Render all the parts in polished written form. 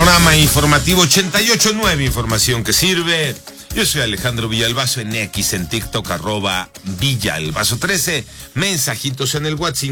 Panorama informativo 88.9, información que sirve. Yo soy Alejandro Villalbazo en X, en TikTok, @Villalbazo13. Mensajitos en el WhatsApp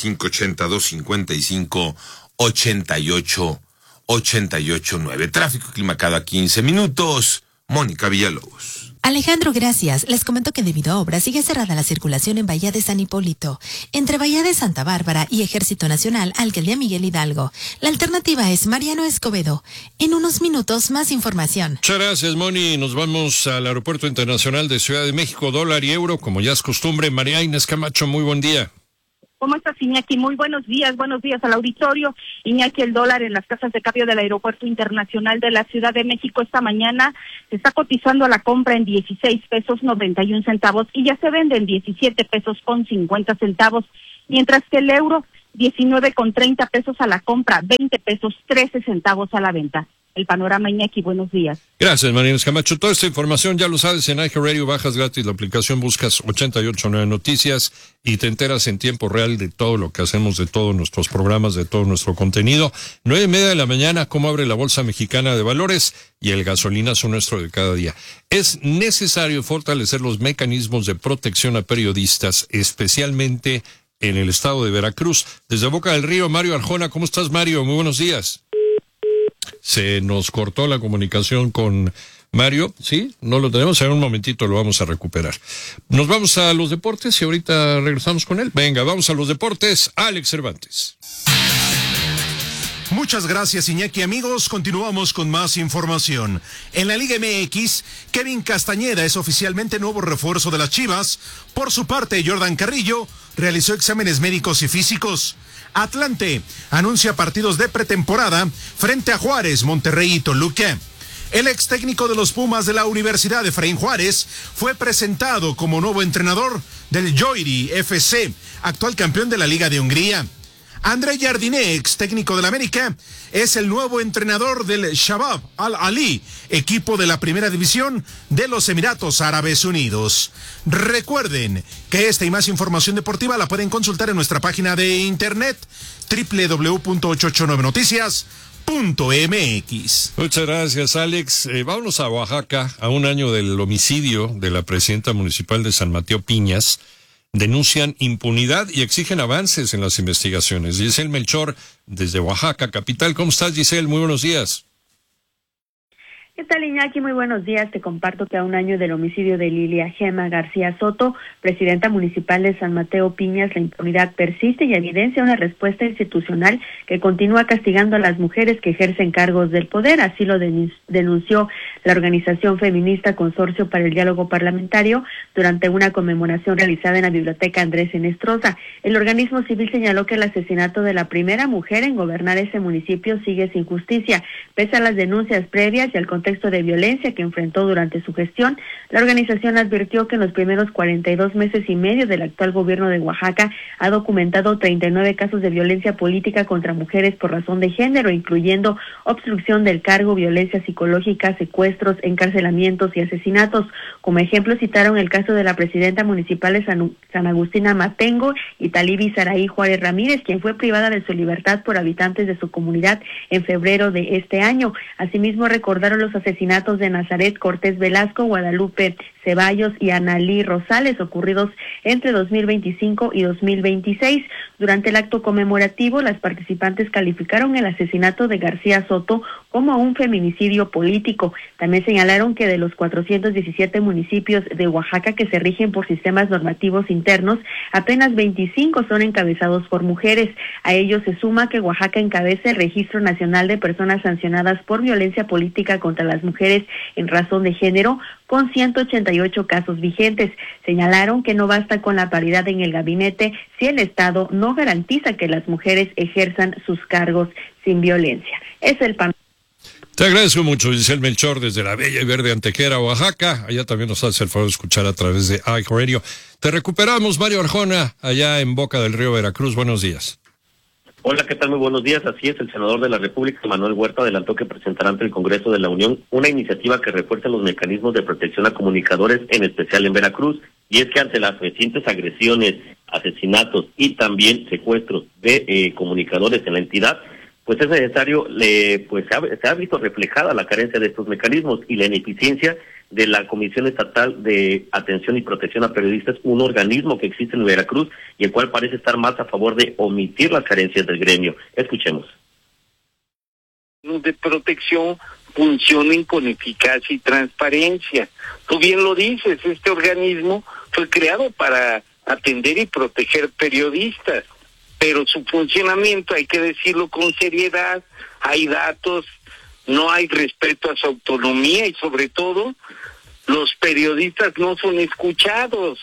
5582-5588-9. Tráfico, clima cada 15 minutos. Mónica Villalobos. Alejandro, gracias. Les comento que debido a obras sigue cerrada la circulación en Bahía de San Hipólito, entre Bahía de Santa Bárbara y Ejército Nacional, Alcaldía Miguel Hidalgo. La alternativa es Mariano Escobedo. En unos minutos, más información. Muchas gracias, Moni. Nos vamos al Aeropuerto Internacional de Ciudad de México, dólar y euro, como ya es costumbre. María Inés Camacho, muy buen día. ¿Cómo estás, Iñaki? Muy buenos días al auditorio. Iñaki, el dólar en las casas de cambio del Aeropuerto Internacional de la Ciudad de México esta mañana se está cotizando a la compra en 16 pesos 91 centavos y ya se vende en 17 pesos con 50 centavos, mientras que el euro 19 con 30 pesos a la compra, 20 pesos 13 centavos a la venta. El panorama, Iñaki, buenos días. Gracias, María Inés Camacho. Toda esta información ya lo sabes en iHeartRadio, bajas gratis la aplicación, buscas 889 Noticias y te enteras en tiempo real de todo lo que hacemos, de todos nuestros programas, de todo nuestro contenido. 9:30 de la mañana, cómo abre la Bolsa Mexicana de Valores y el gasolinazo nuestro de cada día. Es necesario fortalecer los mecanismos de protección a periodistas, especialmente en el estado de Veracruz. Desde Boca del Río, Mario Arjona. ¿Cómo estás, Mario? Muy buenos días. Se nos cortó la comunicación con Mario, ¿sí? No lo tenemos, en un momentito lo vamos a recuperar. Nos vamos a los deportes y ahorita regresamos con él. Venga, vamos a los deportes. Alex Cervantes. Muchas gracias, Iñaki. Amigos, continuamos con más información. En la Liga MX, Kevin Castañeda es oficialmente nuevo refuerzo de las Chivas. Por su parte, Jordan Carrillo realizó exámenes médicos y físicos. Atlante anuncia partidos de pretemporada frente a Juárez, Monterrey y Toluca. El ex técnico de los Pumas de la Universidad de Efraín Juárez fue presentado como nuevo entrenador del Győri FC, actual campeón de la Liga de Hungría. André Jardiné, ex técnico del América, es el nuevo entrenador del Shabab Al-Ali, equipo de la primera división de los Emiratos Árabes Unidos. Recuerden que esta y más información deportiva la pueden consultar en nuestra página de internet www.889noticias.mx. Muchas gracias, Alex. Vámonos a Oaxaca, a un año del homicidio de la presidenta municipal de San Mateo Piñas. Denuncian impunidad y exigen avances en las investigaciones. Giselle Melchor, desde Oaxaca, capital. ¿Cómo estás, Giselle? Muy buenos días. ¿Qué tal, Iñaki? Muy buenos días. Te comparto que a un año del homicidio de Lilia Gema García Soto, presidenta municipal de San Mateo Piñas, la impunidad persiste y evidencia una respuesta institucional que continúa castigando a las mujeres que ejercen cargos del poder. Así lo denunció la organización feminista Consorcio para el Diálogo Parlamentario durante una conmemoración realizada en la Biblioteca Andrés Enestrosa. El organismo civil señaló que el asesinato de la primera mujer en gobernar ese municipio sigue sin justicia. Pese a las denuncias previas y al contexto de violencia que enfrentó durante su gestión, la organización advirtió que en los primeros 42 meses y medio del actual gobierno de Oaxaca ha documentado 39 casos de violencia política contra mujeres por razón de género, incluyendo obstrucción del cargo, violencia psicológica, secuestros, encarcelamientos y asesinatos. Como ejemplo citaron el caso de la presidenta municipal de San Agustín Amatengo, Italibi Saraí Juárez Ramírez, quien fue privada de su libertad por habitantes de su comunidad en febrero de este año. Asimismo, recordaron los asesinatos de Nazaret Cortés Velasco, Guadalupe Ceballos y Analí Rosales, ocurridos entre 2025 y 2026. Durante el acto conmemorativo, las participantes calificaron el asesinato de García Soto como un feminicidio político. También señalaron que de los 417 municipios de Oaxaca que se rigen por sistemas normativos internos, apenas 25 son encabezados por mujeres. A ello se suma que Oaxaca encabeza el Registro Nacional de Personas Sancionadas por Violencia Política contra las Mujeres en razón de género, con 188 casos vigentes. Señalaron que no basta con la paridad en el gabinete si el Estado no garantiza que las mujeres ejerzan sus cargos sin violencia. Es el panorama. Te agradezco mucho, Giselle Melchor, desde la bella y verde Antequera, Oaxaca. Allá también nos hace el favor de escuchar a través de iHeartRadio. Te recuperamos, Mario Arjona, allá en Boca del Río, Veracruz. Buenos días. Hola, ¿qué tal? Muy buenos días. Así es, el senador de la República, Manuel Huerta, adelantó que presentará ante el Congreso de la Unión una iniciativa que refuerce los mecanismos de protección a comunicadores, en especial en Veracruz. Y es que ante las recientes agresiones, asesinatos y también secuestros de comunicadores en la entidad, pues es necesario, se ha visto reflejada la carencia de estos mecanismos y la ineficiencia de la Comisión Estatal de Atención y Protección a Periodistas, un organismo que existe en Veracruz y el cual parece estar más a favor de omitir las carencias del gremio. Escuchemos. De protección funcionen con eficacia y transparencia. Tú bien lo dices, este organismo fue creado para atender y proteger periodistas, pero su funcionamiento, hay que decirlo con seriedad, hay datos, no hay respeto a su autonomía y sobre todo los periodistas no son escuchados.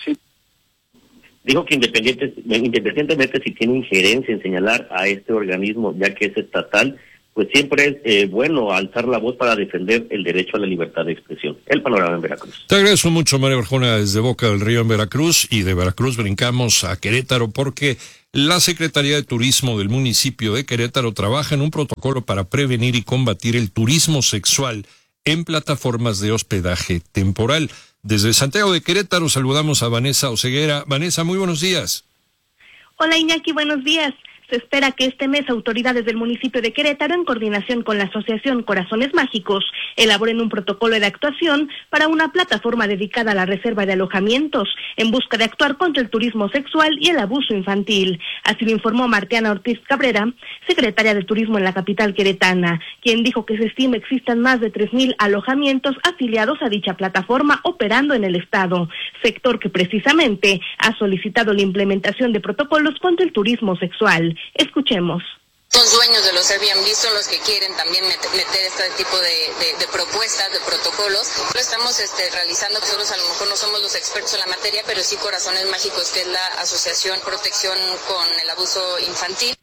Dijo que independientemente si tiene injerencia en señalar a este organismo, ya que es estatal, pues siempre es bueno alzar la voz para defender el derecho a la libertad de expresión. El panorama en Veracruz. Te agradezco mucho, María Arjona, desde Boca del Río en Veracruz, y de Veracruz brincamos a Querétaro porque la Secretaría de Turismo del municipio de Querétaro trabaja en un protocolo para prevenir y combatir el turismo sexual en plataformas de hospedaje temporal. Desde Santiago de Querétaro saludamos a Vanessa Oseguera. Vanessa, muy buenos días. Hola Iñaki, buenos días. Se espera que este mes autoridades del municipio de Querétaro, en coordinación con la Asociación Corazones Mágicos, elaboren un protocolo de actuación para una plataforma dedicada a la reserva de alojamientos, en busca de actuar contra el turismo sexual y el abuso infantil. Así lo informó Martiana Ortiz Cabrera, secretaria de Turismo en la capital queretana, quien dijo que se estima existan más de 3,000 alojamientos afiliados a dicha plataforma operando en el estado, sector que precisamente ha solicitado la implementación de protocolos contra el turismo sexual. Escuchemos. Los dueños de los Airbnb son los que quieren también meter este tipo de propuestas, de protocolos. Lo estamos realizando. Nosotros a lo mejor no somos los expertos en la materia, pero sí Corazones Mágicos, que es la Asociación Protección con el Abuso Infantil.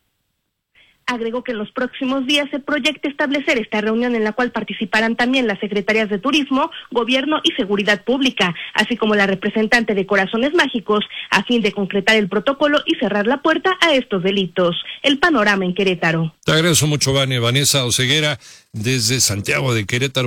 Agregó que en los próximos días se proyecta establecer esta reunión en la cual participarán también las secretarías de Turismo, Gobierno y Seguridad Pública, así como la representante de Corazones Mágicos, a fin de concretar el protocolo y cerrar la puerta a estos delitos. El panorama en Querétaro. Te agradezco mucho, Vanessa Oseguera, desde Santiago de Querétaro,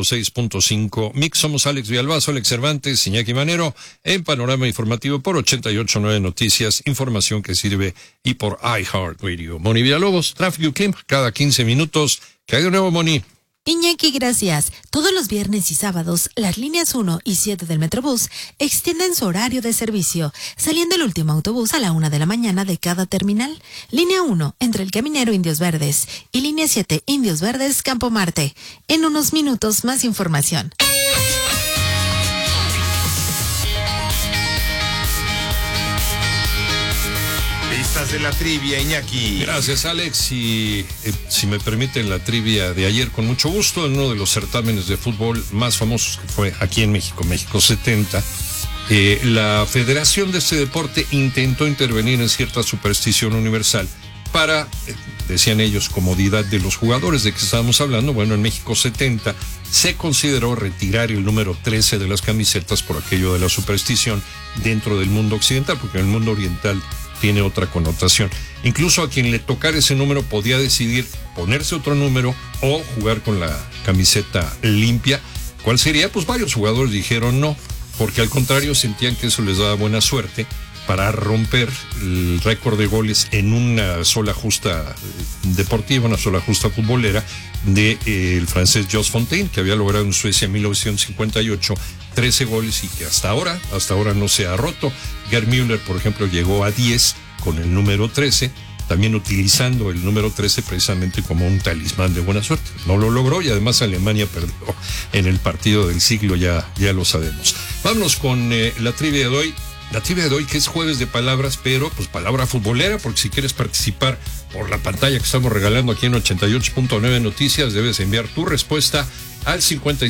106.5 Mix. Somos Alex Villalbazo, Alex Cervantes, Iñaki Manero, en Panorama Informativo por 88.9 Noticias, información que sirve, y por iHeartRadio. Moni Villalobos, tráfico y clima, cada 15 minutos. ¿Qué hay de nuevo, Moni? Iñaki, gracias. Todos los viernes y sábados, las líneas 1 y 7 del Metrobús extienden su horario de servicio, saliendo el último autobús a la 1 de la mañana de cada terminal. Línea 1, entre el Caminero Indios Verdes, y línea 7, Indios Verdes, Campo Marte. En unos minutos, más información. Listas de la trivia, Iñaki. Gracias, Alex. Y si me permiten, la trivia de ayer, con mucho gusto, en uno de los certámenes de fútbol más famosos que fue aquí en México, México 70, la federación de este deporte intentó intervenir en cierta superstición universal para, decían ellos, comodidad de los jugadores. ¿De qué estábamos hablando? Bueno, en México 70 se consideró retirar el número 13 de las camisetas por aquello de la superstición dentro del mundo occidental, porque en el mundo oriental tiene otra connotación. Incluso a quien le tocara ese número podía decidir ponerse otro número o jugar con la camiseta limpia. ¿Cuál sería? Pues varios jugadores dijeron no, porque al contrario sentían que eso les daba buena suerte para romper el récord de goles en una sola justa deportiva, una sola justa futbolera de el francés Jos Fontaine, que había logrado en Suecia en 1958 13 goles y que hasta ahora no se ha roto. Gerd Müller, por ejemplo, llegó a 10 con el número 13, también utilizando el número 13 precisamente como un talismán de buena suerte. No lo logró y además Alemania perdió en el partido del siglo, ya lo sabemos. Vámonos con la trivia de hoy. La trivia de hoy, que es jueves de palabras, pero pues palabra futbolera, porque si quieres participar por la pantalla que estamos regalando aquí en 88.9 Noticias, debes enviar tu respuesta al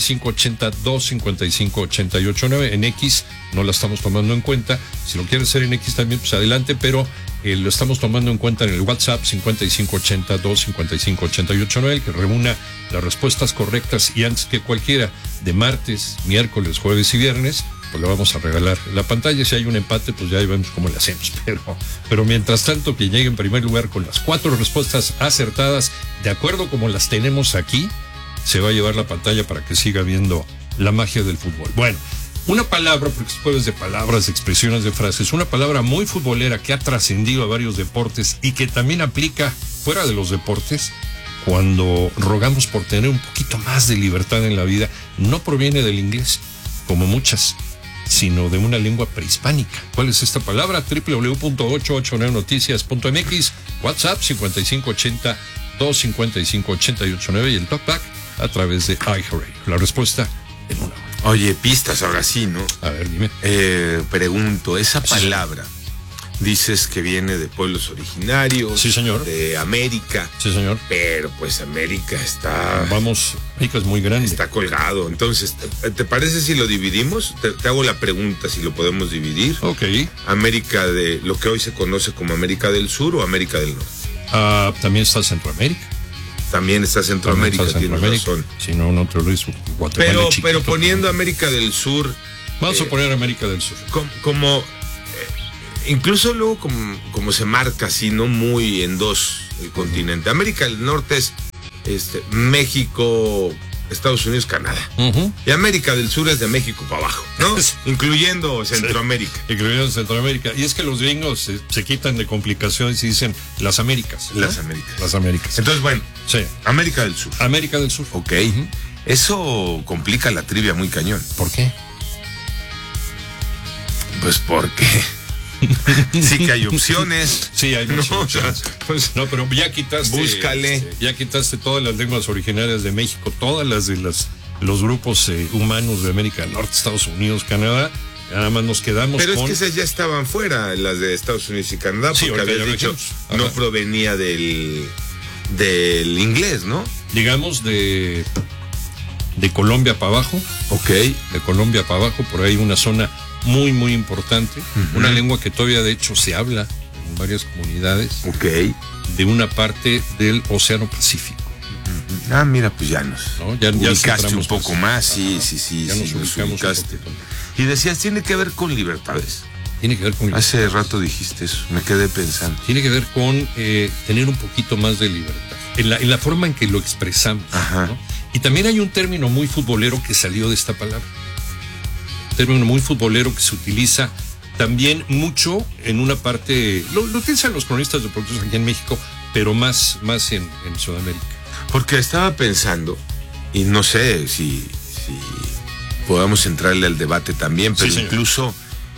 5582-558889. En X no la estamos tomando en cuenta. Si lo quieres hacer en X también, pues adelante, pero lo estamos tomando en cuenta en el WhatsApp 5582-558889, el que reúna las respuestas correctas y antes que cualquiera de martes, miércoles, jueves y viernes, pues le vamos a regalar la pantalla. Si hay un empate, pues ya vemos cómo le hacemos. Pero mientras tanto, que llegue en primer lugar con las 4 respuestas acertadas, de acuerdo como las tenemos aquí, se va a llevar la pantalla para que siga viendo la magia del fútbol. Bueno, una palabra, porque es jueves de palabras, de expresiones, de frases, una palabra muy futbolera que ha trascendido a varios deportes y que también aplica fuera de los deportes, cuando rogamos por tener un poquito más de libertad en la vida, no proviene del inglés, como muchas, sino de una lengua prehispánica. ¿Cuál es esta palabra? www.889noticias.mx, WhatsApp 5580-255-889 y el Talkback a través de iHeartRadio. La respuesta en una hora. Oye, pistas ahora sí, ¿no? A ver, dime. Pregunto, esa palabra, dices que viene de pueblos originarios. Sí, señor. De América. Sí, señor. Pero pues América está... América es muy grande. Está colgado. Entonces, ¿te parece si lo dividimos? Te hago la pregunta si lo podemos dividir. Ok. América de lo que hoy se conoce como América del Sur o América del Norte. También está Centroamérica. También está Centroamérica, tienes razón. Si no, no te lo digo. Guatemala pero poniendo América del Sur... Vamos a poner América del Sur. Como incluso luego como se marca así, no muy en dos el continente. América del Norte es México, Estados Unidos, Canadá. Y América del Sur es de México para abajo, ¿no? Incluyendo Centroamérica. Sí, incluyendo Centroamérica. Y es que los gringos se quitan de complicaciones y dicen las Américas, ¿no? Las Américas. Las Américas. Entonces, bueno, sí. América del Sur. América del Sur. Ok. Eso complica la trivia muy cañón. ¿Por qué? Pues porque... sí que hay opciones. Sí, hay muchas opciones. No, pero ya quitaste. Búscale. Ya quitaste todas las lenguas originarias de México, todas las de los grupos humanos de América del Norte, Estados Unidos, Canadá. Nada más nos quedamos pero con... es que esas ya estaban fuera, las de Estados Unidos y Canadá, sí, porque habías dicho no provenía del inglés, ¿no? Digamos de Colombia para abajo. Ok. De Colombia para abajo, por ahí una zona muy, muy importante. Una lengua que todavía de hecho se habla en varias comunidades. Ok. De una parte del Océano Pacífico. Ah, mira, pues ya nos ubicaste un poco más. Sí. Ya nos ubicaste. Y decías, tiene que ver con libertades. Tiene que ver con libertades. Hace rato dijiste eso, me quedé pensando. Tiene que ver con tener un poquito más de libertad. En la forma en que lo expresamos. ¿No? Y también hay un término muy futbolero que salió de esta palabra. Término muy futbolero que se utiliza también mucho en una parte, lo utilizan los cronistas deportivos aquí en México, pero más en Sudamérica. Porque estaba pensando, y no sé si podamos entrarle al debate también, pero sí, incluso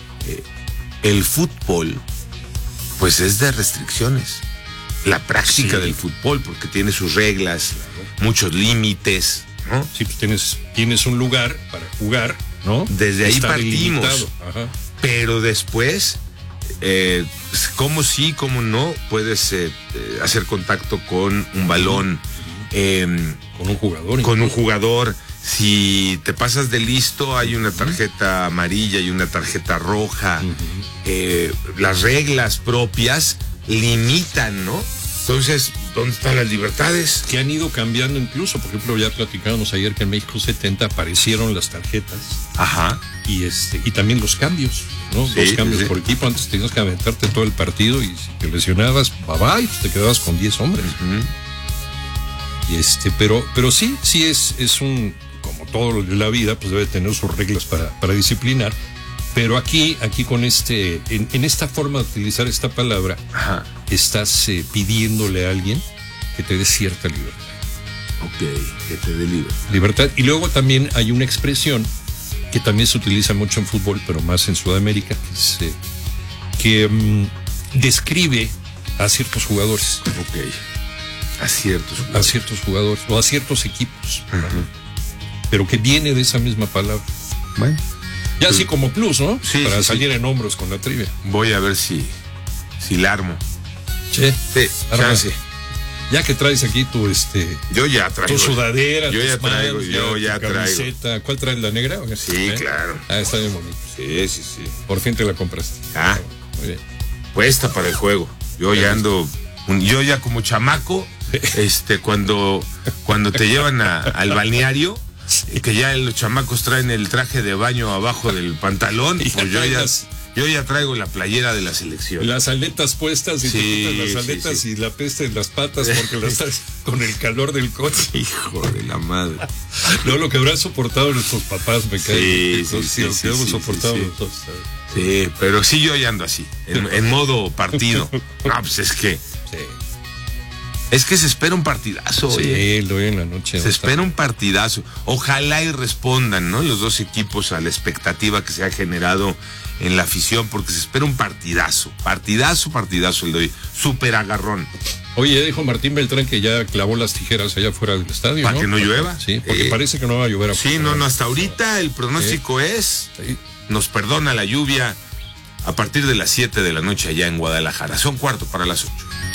el fútbol, pues es de restricciones. La práctica del fútbol, porque tiene sus reglas, muchos límites, ¿no? Sí, tú tienes un lugar para jugar, ¿no? Desde ahí partimos. Pero después, cómo sí, cómo no, puedes hacer contacto con un balón. Con un jugador. Con un jugador. Si te pasas de listo, hay una tarjeta amarilla y una tarjeta roja. Las reglas propias limitan, ¿no? Entonces, ¿dónde están las libertades? Que han ido cambiando incluso. Por ejemplo, ya platicábamos ayer que en México 70 aparecieron las tarjetas. Ajá. Y también los cambios, ¿no? Sí, 2 cambios por equipo. Antes tenías que aventarte todo el partido y si te lesionabas, bye, pues te quedabas con 10 hombres. Pero sí es un, como todo de la vida, pues debe tener sus reglas para disciplinar. Pero aquí con en esta forma de utilizar esta palabra, estás pidiéndole a alguien que te dé cierta libertad. Ok, que te dé libertad. Y luego también hay una expresión que también se utiliza mucho en fútbol, pero más en Sudamérica, que describe a ciertos jugadores. Ok. A ciertos jugadores o a ciertos equipos. Pero que viene de esa misma palabra. Bueno. Ya así como plus, ¿no? Sí, para salir en hombros con la trivia. Voy a ver si la armo. Sí, chance. Ya que traes aquí tu yo ya traigo. Tu sudadera, yo ya traigo, tu camiseta. ¿Cuál traes, la negra? Sí, claro. Está bien bonito. Sí. Por fin te la compraste. Muy bien. Puesta para el juego. Yo ya ando, yo ya como chamaco, cuando te llevan al balneario, que ya los chamacos traen el traje de baño abajo del pantalón, pues yo ya traigo la playera de la selección. Las aletas puestas y te quitas las aletas y la peste en las patas porque las estás con el calor del coche. Hijo de la madre. No, lo que habrán soportado nuestros papás, me cae. Sí, hemos soportado nosotros. Sí, pero sí yo ya ando así, en modo partido. No, pues es que... Es que se espera un partidazo. Sí, el de hoy en la noche. Se espera un partidazo. Ojalá y respondan, ¿no? Los dos equipos a la expectativa que se ha generado en la afición, porque se espera un partidazo. Partidazo el de hoy. Súper agarrón. Oye, dijo Martín Beltrán que ya clavó las tijeras allá fuera del estadio, ¿Para que no llueva? Sí, porque parece que no va a llover. Sí, no, hasta ahorita el pronóstico es, nos perdona la lluvia a partir de las 7 de la noche allá en Guadalajara. Son 7:45.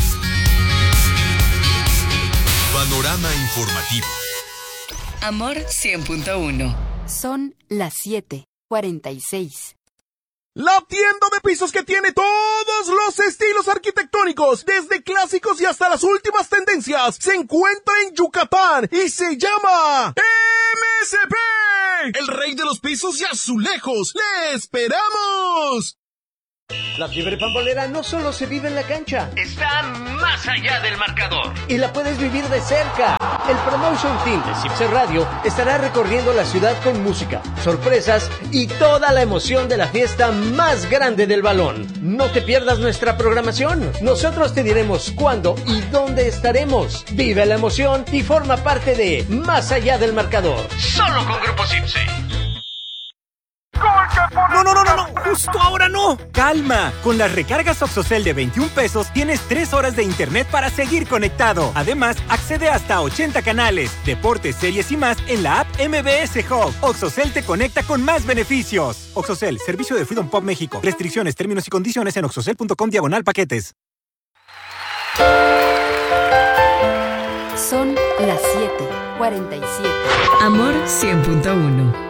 Panorama informativo. Amor 100.1. Son las 7:46. La tienda de pisos que tiene todos los estilos arquitectónicos, desde clásicos y hasta las últimas tendencias, se encuentra en Yucatán y se llama MSP, el rey de los pisos y azulejos. ¡Le esperamos! La fiebre pambolera no solo se vive en la cancha, está más allá del marcador. Y la puedes vivir de cerca. El Promotion Team de Cipse Radio estará recorriendo la ciudad con música, sorpresas y toda la emoción de la fiesta más grande del balón. No te pierdas nuestra programación. Nosotros te diremos cuándo y dónde estaremos. Vive la emoción y forma parte de Más allá del marcador. Solo con Grupo Cipse. No, justo ahora no. Calma, con las recargas Oxocel de 21 pesos tienes 3 horas de internet para seguir conectado. Además, accede hasta 80 canales, deportes, series y más en la app MBS Hub. Oxocel te conecta con más beneficios. Oxocel, servicio de Freedom Pop México. Restricciones, términos y condiciones en oxocel.com/paquetes. Son las 7:47. Amor 100.1.